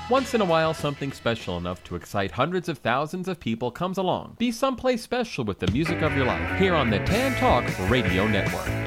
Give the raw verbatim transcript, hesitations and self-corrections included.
Once in a while, something special enough to excite hundreds of thousands of people comes along. Be someplace special with the music of your life here on the Tan Talk Radio Network.